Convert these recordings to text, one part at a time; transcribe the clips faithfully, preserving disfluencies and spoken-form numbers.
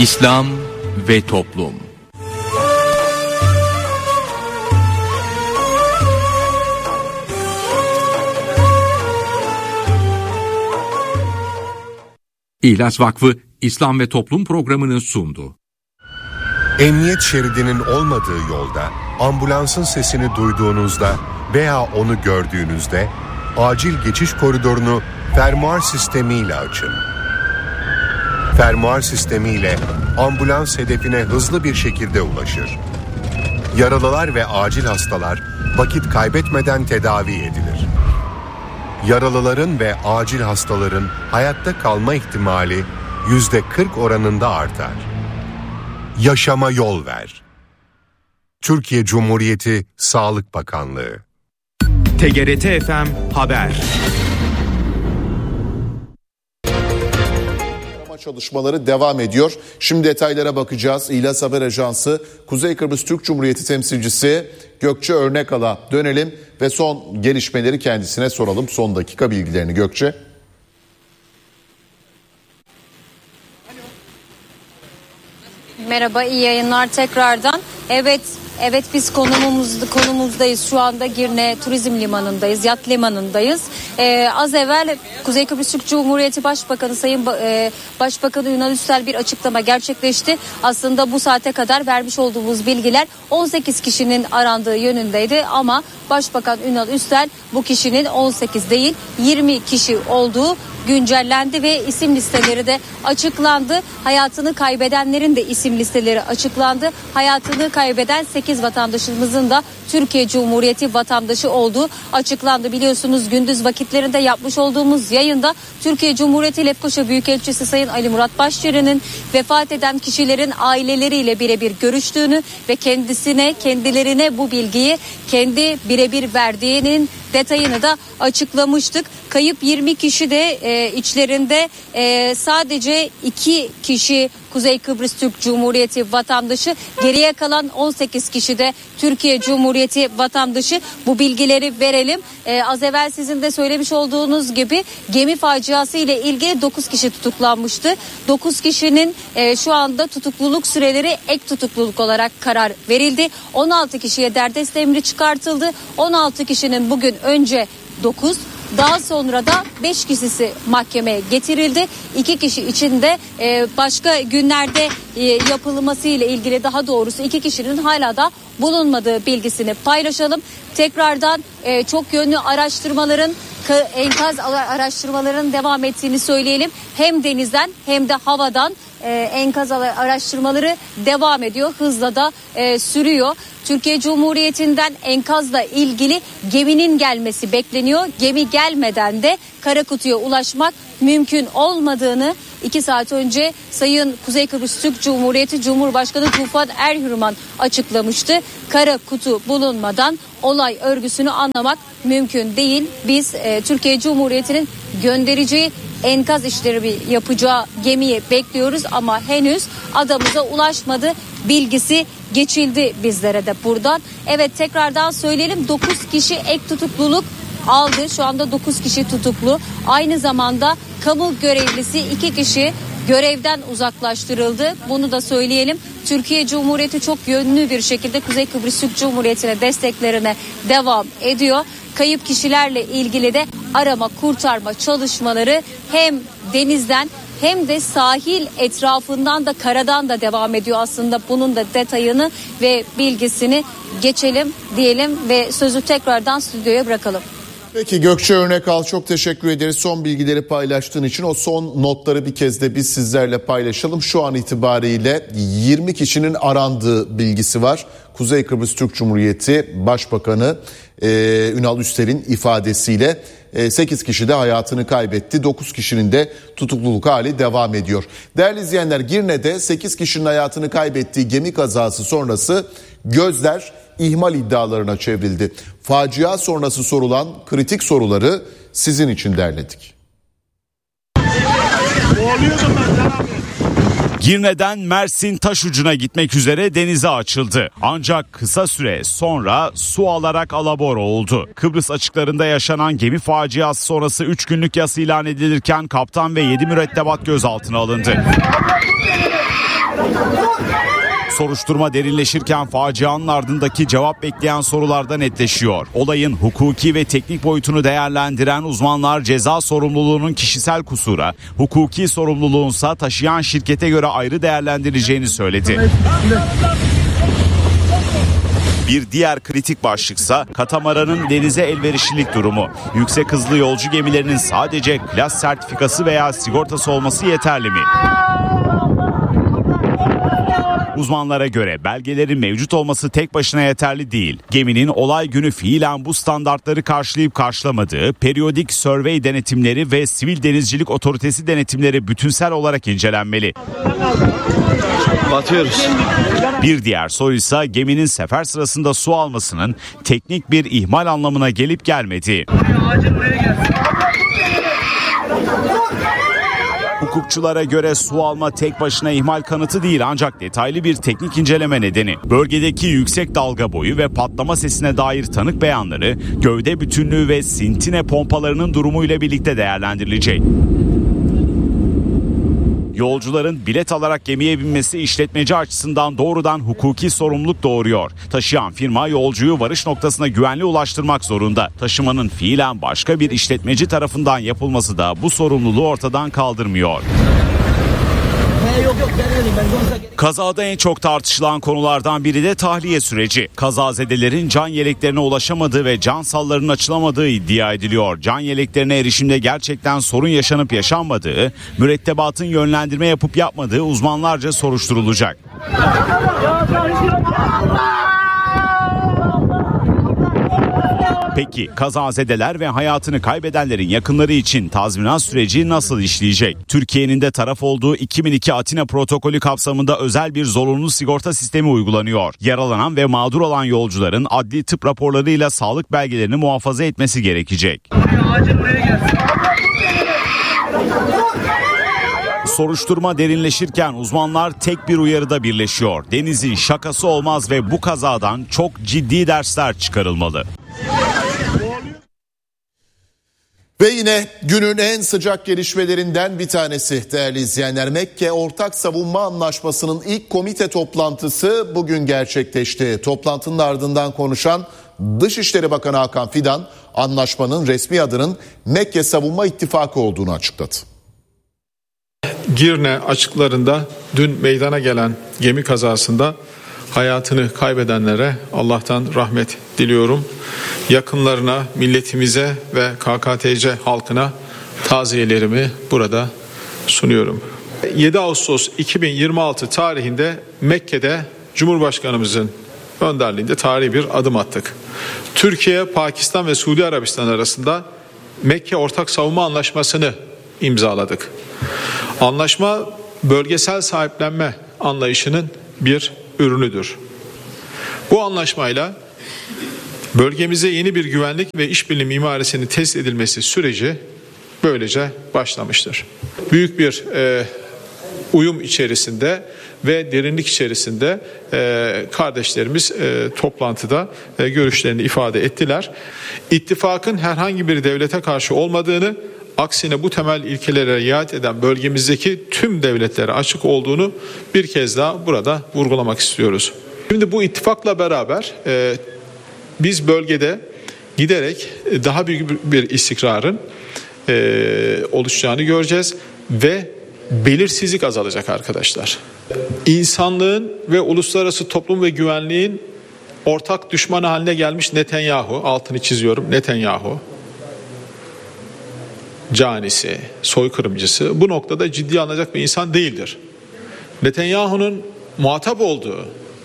İslam ve Toplum. İhlas Vakfı İslam ve Toplum programını sundu. Emniyet şeridinin olmadığı yolda ambulansın sesini duyduğunuzda veya onu gördüğünüzde acil geçiş koridorunu fermuar sistemiyle açın. Fermuar sistemiyle ambulans hedefine hızlı bir şekilde ulaşır. Yaralılar ve acil hastalar vakit kaybetmeden tedavi edilir. Yaralıların ve acil hastaların hayatta kalma ihtimali yüzde kırk oranında artar. Yaşama yol ver. Türkiye Cumhuriyeti Sağlık Bakanlığı. T G R T F M Haber. Çalışmaları devam ediyor. Şimdi detaylara bakacağız. İhlas Haber Ajansı Kuzey Kıbrıs Türk Cumhuriyeti temsilcisi Gökçe Örnekal'a dönelim ve son gelişmeleri kendisine soralım. Son dakika bilgilerini Gökçe. Merhaba, iyi yayınlar tekrardan. Evet, evet biz konumumuz, konumuzdayız. Şu anda Girne Turizm Limanı'ndayız, yat limanındayız. Ee, az evvel Kuzey Kıbrıs Türk Cumhuriyeti Başbakanı Sayın e, Başbakanı Ünal Üstel bir açıklama gerçekleşti. Aslında bu saate kadar vermiş olduğumuz bilgiler on sekiz kişinin arandığı yönündeydi ama Başbakan Ünal Üstel bu kişinin on sekiz değil yirmi kişi olduğu güncellendi ve isim listeleri de açıklandı. Hayatını kaybedenlerin de isim listeleri açıklandı. Hayatını kaybeden sekiz vatandaşımızın da Türkiye Cumhuriyeti vatandaşı olduğu açıklandı. Biliyorsunuz gündüz vakitlerinde yapmış olduğumuz yayında Türkiye Cumhuriyeti Lefkoşa Büyükelçisi Sayın Ali Murat Başçeri'nin vefat eden kişilerin aileleriyle birebir görüştüğünü ve kendisine kendilerine bu bilgiyi kendi birebir verdiğinin detayını da açıklamıştık. Kayıp yirmi kişi de e, içlerinde e, sadece iki kişi Kuzey Kıbrıs Türk Cumhuriyeti vatandaşı, geriye kalan on sekiz kişi de Türkiye Cumhuriyeti vatandaşı. Bu bilgileri verelim. Ee, az evvel sizin de söylemiş olduğunuz gibi gemi faciası ile ilgili dokuz kişi tutuklanmıştı. dokuz kişinin e, şu anda tutukluluk süreleri ek tutukluluk olarak karar verildi. on altı kişiye derdest emri çıkartıldı. on altı kişinin bugün önce dokuz, daha sonra da beş kişisi mahkemeye getirildi. iki kişi için de e, başka günlerde e, yapılması ile ilgili, daha doğrusu iki kişinin hala da bulunmadığı bilgisini paylaşalım. Tekrardan e, çok yönlü araştırmaların, enkaz araştırmaların devam ettiğini söyleyelim. Hem denizden hem de havadan e, enkaz araştırmaları devam ediyor. Hızla da e, sürüyor. Türkiye Cumhuriyeti'nden enkazla ilgili geminin gelmesi bekleniyor. Gemi gelmeden de Karakutu'ya ulaşmak mümkün olmadığını iki saat önce Sayın Kuzey Kıbrıs Türk Cumhuriyeti Cumhurbaşkanı Tufan Erhürman açıklamıştı. Karakutu bulunmadan olay örgüsünü anlamak mümkün değil. Biz e, Türkiye Cumhuriyeti'nin göndereceği enkaz işleri yapacağı gemiyi bekliyoruz ama henüz adamıza ulaşmadı bilgisi geçildi bizlere de buradan. Evet, tekrardan söyleyelim, dokuz kişi ek tutukluluk aldı. Şu anda dokuz kişi tutuklu. Aynı zamanda kamu görevlisi iki kişi görevden uzaklaştırıldı. Bunu da söyleyelim. Türkiye Cumhuriyeti çok yönlü bir şekilde Kuzey Kıbrıs Türk Cumhuriyeti'ne desteklerine devam ediyor. Kayıp kişilerle ilgili de arama kurtarma çalışmaları hem denizden hem de sahil etrafından da karadan da devam ediyor aslında. Bunun da detayını ve bilgisini geçelim diyelim ve sözü tekrardan stüdyoya bırakalım. Peki Gökçe Örnekal, çok teşekkür ederiz. Son bilgileri paylaştığın için o son notları bir kez de biz sizlerle paylaşalım. Şu an itibariyle yirmi kişinin arandığı bilgisi var. Kuzey Kıbrıs Türk Cumhuriyeti Başbakanı e, Ünal Üstel'in ifadesiyle e, sekiz kişi de hayatını kaybetti. dokuz kişinin de tutukluluk hali devam ediyor. Değerli izleyenler, Girne'de sekiz kişinin hayatını kaybettiği gemi kazası sonrası gözler ihmal iddialarına çevrildi. Facia sonrası sorulan kritik soruları sizin için derledik. Girne'den Mersin Taşucu'na gitmek üzere denize açıldı. Ancak kısa süre sonra su alarak alabora oldu. Kıbrıs açıklarında yaşanan gemi faciası sonrası üç günlük yas ilan edilirken kaptan ve yedi mürettebat gözaltına alındı. Soruşturma derinleşirken facianın ardındaki cevap bekleyen sorularda netleşiyor. Olayın hukuki ve teknik boyutunu değerlendiren uzmanlar ceza sorumluluğunun kişisel kusura, hukuki sorumluluğunsa taşıyan şirkete göre ayrı değerlendirileceğini söyledi. Bir diğer kritik başlıksa katamaranın denize elverişlilik durumu. Yüksek hızlı yolcu gemilerinin sadece klas sertifikası veya sigortası olması yeterli mi? Uzmanlara göre belgelerin mevcut olması tek başına yeterli değil. Geminin olay günü fiilen bu standartları karşılayıp karşılamadığı, periyodik survey denetimleri ve sivil denizcilik otoritesi denetimleri bütünsel olarak incelenmeli. Batıyoruz. Bir diğer soru ise geminin sefer sırasında su almasının teknik bir ihmal anlamına gelip gelmediği. Hukukçulara göre su alma tek başına ihmal kanıtı değil ancak detaylı bir teknik inceleme nedeni. Bölgedeki yüksek dalga boyu ve patlama sesine dair tanık beyanları, gövde bütünlüğü ve sintine pompalarının durumuyla birlikte değerlendirilecek. Yolcuların bilet alarak gemiye binmesi işletmeci açısından doğrudan hukuki sorumluluk doğuruyor. Taşıyan firma yolcuyu varış noktasına güvenli ulaştırmak zorunda. Taşımanın fiilen başka bir işletmeci tarafından yapılması da bu sorumluluğu ortadan kaldırmıyor. Kazada en çok tartışılan konulardan biri de tahliye süreci. Kazazedelerin can yeleklerine ulaşamadığı ve can sallarının açılamadığı iddia ediliyor. Can yeleklerine erişimde gerçekten sorun yaşanıp yaşanmadığı, mürettebatın yönlendirme yapıp yapmadığı uzmanlarca soruşturulacak. Peki kazazedeler ve hayatını kaybedenlerin yakınları için tazminat süreci nasıl işleyecek? Türkiye'nin de taraf olduğu iki bin iki Atina protokolü kapsamında özel bir zorunlu sigorta sistemi uygulanıyor. Yaralanan ve mağdur olan yolcuların adli tıp raporlarıyla sağlık belgelerini muhafaza etmesi gerekecek. Soruşturma derinleşirken uzmanlar tek bir uyarıda birleşiyor. Denizin şakası olmaz ve bu kazadan çok ciddi dersler çıkarılmalı. Ve yine günün en sıcak gelişmelerinden bir tanesi değerli izleyenler. Mekke Ortak Savunma Anlaşması'nın ilk komite toplantısı bugün gerçekleşti. Toplantının ardından konuşan Dışişleri Bakanı Hakan Fidan, anlaşmanın resmi adının Mekke Savunma İttifakı olduğunu açıkladı. Girne açıklarında dün meydana gelen gemi kazasında hayatını kaybedenlere Allah'tan rahmet diliyorum. Yakınlarına, milletimize ve K K T C halkına taziyelerimi burada sunuyorum. yedi Ağustos iki bin yirmi altı tarihinde Mekke'de Cumhurbaşkanımızın önderliğinde tarihi bir adım attık. Türkiye, Pakistan ve Suudi Arabistan arasında Mekke Ortak Savunma Anlaşması'nı imzaladık. Anlaşma bölgesel sahiplenme anlayışının bir ürünüdür. Bu anlaşmayla bölgemize yeni bir güvenlik ve işbirliği mimarisinin tesis edilmesi süreci böylece başlamıştır. Büyük bir e, uyum içerisinde ve derinlik içerisinde e, kardeşlerimiz e, toplantıda e, görüşlerini ifade ettiler. İttifakın herhangi bir devlete karşı olmadığını, aksine bu temel ilkelere riayet eden bölgemizdeki tüm devletlere açık olduğunu bir kez daha burada vurgulamak istiyoruz. Şimdi bu ittifakla beraber e, biz bölgede giderek daha büyük bir istikrarın e, oluşacağını göreceğiz ve belirsizlik azalacak arkadaşlar. İnsanlığın ve uluslararası toplum ve güvenliğin ortak düşmanı haline gelmiş Netanyahu, altını çiziyorum, Netanyahu, canisi, soykırımcısı bu noktada ciddiye alınacak bir insan değildir. Netanyahu'nun muhatap olduğu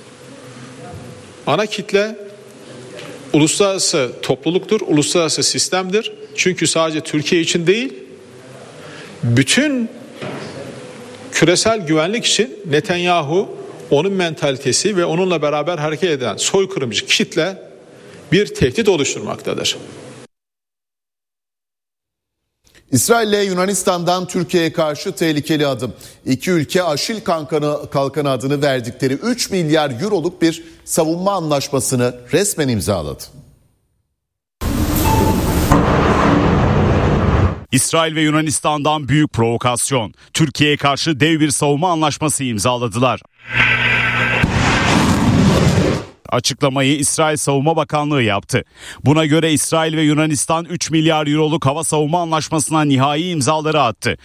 ana kitle uluslararası topluluktur, uluslararası sistemdir. Çünkü sadece Türkiye için değil, bütün küresel güvenlik için Netanyahu, onun mentalitesi ve onunla beraber hareket eden soykırımcı kitle bir tehdit oluşturmaktadır. İsrail ile Yunanistan'dan Türkiye'ye karşı tehlikeli adım. İki ülke Aşil Kalkanı, Kalkanı adını verdikleri üç milyar euroluk bir savunma anlaşmasını resmen imzaladı. İsrail ve Yunanistan'dan büyük provokasyon. Türkiye'ye karşı dev bir savunma anlaşması imzaladılar. Açıklamayı İsrail Savunma Bakanlığı yaptı. Buna göre İsrail ve Yunanistan üç milyar euroluk hava savunma anlaşmasına nihai imzaları attı.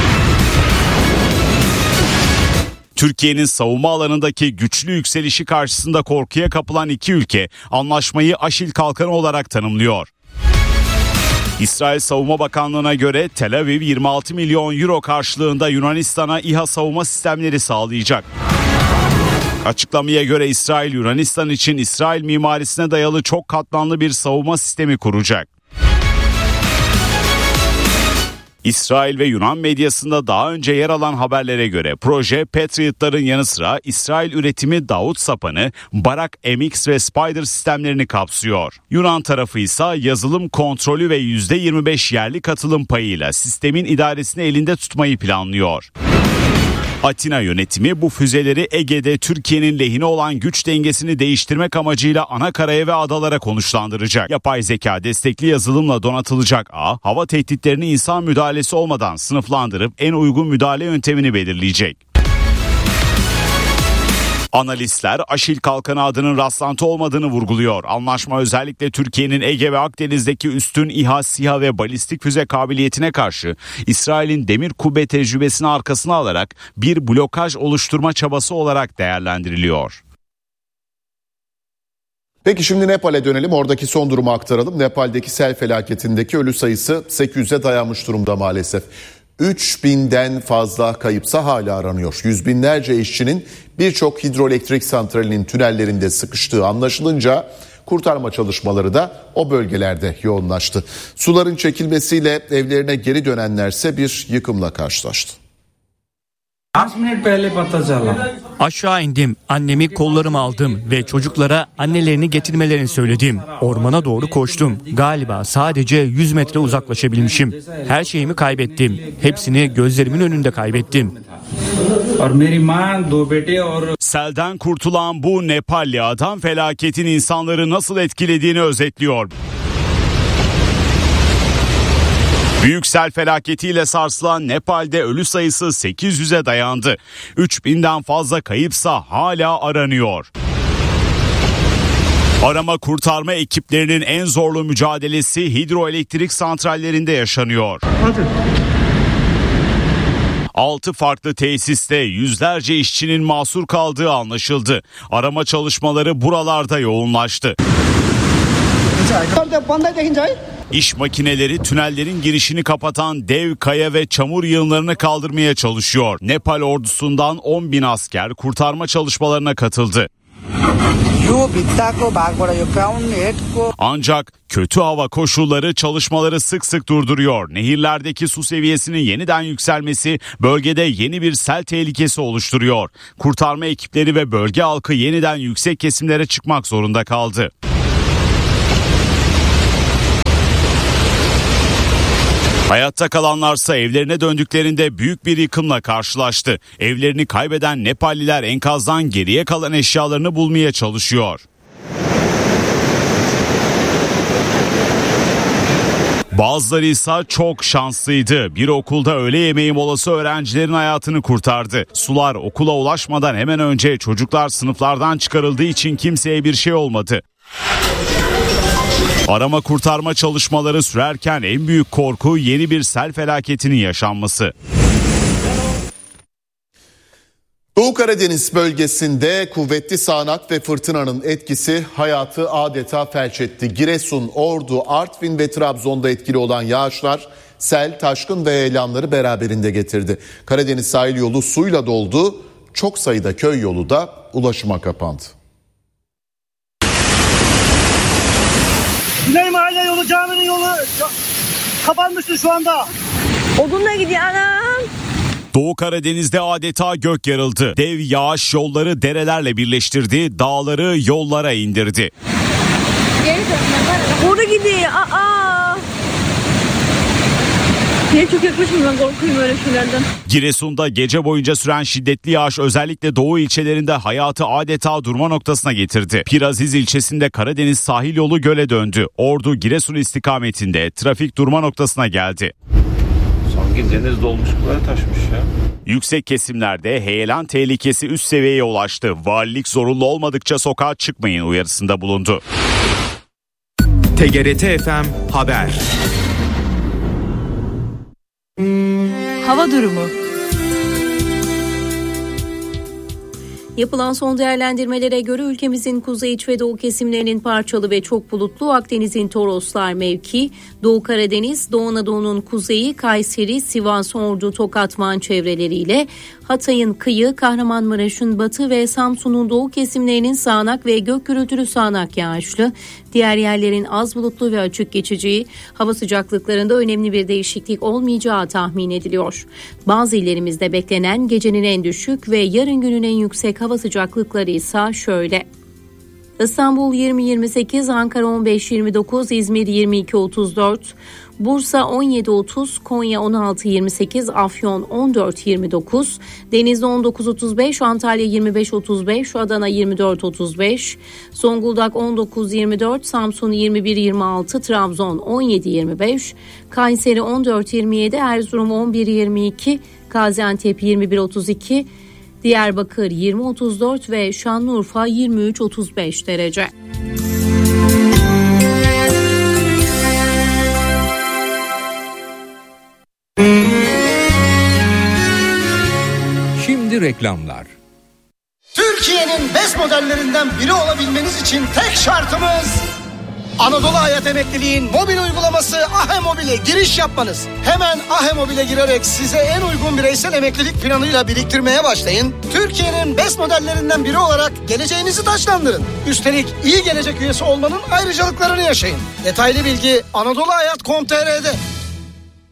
Türkiye'nin savunma alanındaki güçlü yükselişi karşısında korkuya kapılan iki ülke anlaşmayı Aşil Kalkanı olarak tanımlıyor. İsrail Savunma Bakanlığı'na göre Tel Aviv yirmi altı milyon euro karşılığında Yunanistan'a İHA savunma sistemleri sağlayacak. Açıklamaya göre İsrail Yunanistan için İsrail mimarisine dayalı çok katmanlı bir savunma sistemi kuracak. İsrail ve Yunan medyasında daha önce yer alan haberlere göre proje Patriot'ların yanı sıra İsrail üretimi Davut Sapan'ı, Barak M X ve Spider sistemlerini kapsıyor. Yunan tarafı ise yazılım kontrolü ve yüzde yirmi beş yerli katılım payıyla sistemin idaresini elinde tutmayı planlıyor. Atina yönetimi bu füzeleri Ege'de Türkiye'nin lehine olan güç dengesini değiştirmek amacıyla anakaraya ve adalara konuşlandıracak. Yapay zeka destekli yazılımla donatılacak ağ, hava tehditlerini insan müdahalesi olmadan sınıflandırıp en uygun müdahale yöntemini belirleyecek. Analistler Aşil Kalkanı adının rastlantı olmadığını vurguluyor. Anlaşma özellikle Türkiye'nin Ege ve Akdeniz'deki üstün İHA, SİHA ve balistik füze kabiliyetine karşı İsrail'in demir kubbe tecrübesini arkasına alarak bir blokaj oluşturma çabası olarak değerlendiriliyor. Peki şimdi Nepal'e dönelim, oradaki son durumu aktaralım. Nepal'deki sel felaketindeki ölü sayısı sekiz yüze dayanmış durumda maalesef. üç binden fazla kayıpsa hala aranıyor. Yüz binlerce işçinin birçok hidroelektrik santralinin tünellerinde sıkıştığı anlaşılınca kurtarma çalışmaları da o bölgelerde yoğunlaştı. Suların çekilmesiyle evlerine geri dönenlerse bir yıkımla karşılaştı. Aşağı indim, annemi kollarıma aldım ve çocuklara annelerini getirmelerini söyledim. Ormana doğru koştum. Galiba sadece yüz metre uzaklaşabilmişim. Her şeyimi kaybettim. Hepsini gözlerimin önünde kaybettim. Selden kurtulan bu Nepalli adam felaketin insanları nasıl etkilediğini özetliyor. Büyük sel felaketiyle sarsılan Nepal'de ölü sayısı sekiz yüze dayandı. üç binden fazla kayıpsa hala aranıyor. Arama kurtarma ekiplerinin en zorlu mücadelesi hidroelektrik santrallerinde yaşanıyor. Hadi. Altı farklı tesiste yüzlerce işçinin mahsur kaldığı anlaşıldı. Arama çalışmaları buralarda yoğunlaştı. İş makineleri tünellerin girişini kapatan dev kaya ve çamur yığınlarını kaldırmaya çalışıyor. Nepal ordusundan on bin asker kurtarma çalışmalarına katıldı. Ancak kötü hava koşulları çalışmaları sık sık durduruyor. Nehirlerdeki su seviyesinin yeniden yükselmesi bölgede yeni bir sel tehlikesi oluşturuyor. Kurtarma ekipleri ve bölge halkı yeniden yüksek kesimlere çıkmak zorunda kaldı. Hayatta kalanlarsa evlerine döndüklerinde büyük bir yıkımla karşılaştı. Evlerini kaybeden Nepalliler enkazdan geriye kalan eşyalarını bulmaya çalışıyor. Bazıları ise çok şanslıydı. Bir okulda öğle yemeği molası öğrencilerin hayatını kurtardı. Sular okula ulaşmadan hemen önce çocuklar sınıflardan çıkarıldığı için kimseye bir şey olmadı. Arama kurtarma çalışmaları sürerken en büyük korku yeni bir sel felaketinin yaşanması. Doğu Karadeniz bölgesinde kuvvetli sağanak ve fırtınanın etkisi hayatı adeta felç etti. Giresun, Ordu, Artvin ve Trabzon'da etkili olan yağışlar sel, taşkın ve heyelanları beraberinde getirdi. Karadeniz sahil yolu suyla doldu, çok sayıda köy yolu da ulaşıma kapandı. Güney Mahalle yolu, caminin yolu kapanmıştı şu anda. Odunla gidiyor anam. Doğu Karadeniz'de adeta gök yarıldı. Dev yağış yolları derelerle birleştirdi, dağları yollara indirdi. Orada gidiyor. Aa. Niye çok yaklaşım, ben korkuyorum öyle şeylerden. Giresun'da gece boyunca süren şiddetli yağış özellikle doğu ilçelerinde hayatı adeta durma noktasına getirdi. Piraziz ilçesinde Karadeniz sahil yolu göle döndü. Ordu Giresun istikametinde trafik durma noktasına geldi. Gece deniz dolmuş buraya taşmış ya. Yüksek kesimlerde heyelan tehlikesi üst seviyeye ulaştı. Valilik zorunlu olmadıkça sokağa çıkmayın uyarısında bulundu. T G R T F M Haber. Hava durumu. Yapılan son değerlendirmelere göre ülkemizin kuzey, iç ve doğu kesimlerinin parçalı ve çok bulutlu, Akdeniz'in Toroslar mevki, Doğu Karadeniz, Doğu Anadolu'nun kuzeyi, Kayseri, Sivas, Ordu, Tokat, Van çevreleriyle, Hatay'ın kıyı, Kahramanmaraş'ın batı ve Samsun'un doğu kesimlerinin sağanak ve gök gürültülü sağanak yağışlı, diğer yerlerin az bulutlu ve açık geçeceği, hava sıcaklıklarında önemli bir değişiklik olmayacağı tahmin ediliyor. Bazı illerimizde beklenen gecenin en düşük ve yarın günün en yüksek hava sıcaklıkları ise şöyle: İstanbul yirmi yirmi sekiz, Ankara on beş yirmi dokuz, İzmir yirmi iki otuz dört, Bursa on yedi otuz, Konya on altı yirmi sekiz, Afyon on dört yirmi dokuz, Denizli on dokuz otuz beş, Antalya yirmi beş otuz beş, Adana yirmi dört otuz beş, Zonguldak on dokuz yirmi dört, Samsun yirmi bir yirmi altı, Trabzon on yedi yirmi beş, Kayseri on dört yirmi yedi, Erzurum on bir yirmi iki, Gaziantep yirmi bir otuz iki, Diyarbakır yirmi otuz dört ve Şanlıurfa yirmi üç otuz beş derece. Şimdi reklamlar. Türkiye'nin best modellerinden biri olabilmeniz için tek şartımız Anadolu Hayat Emekliliğin mobil uygulaması Ahe Mobil'e giriş yapmanız. Hemen Ahe Mobil'e girerek size en uygun bireysel emeklilik planıyla biriktirmeye başlayın. Türkiye'nin best modellerinden biri olarak geleceğinizi taçlandırın. Üstelik iyi gelecek üyesi olmanın ayrıcalıklarını yaşayın. Detaylı bilgi anadolu hayat nokta com nokta tr'de.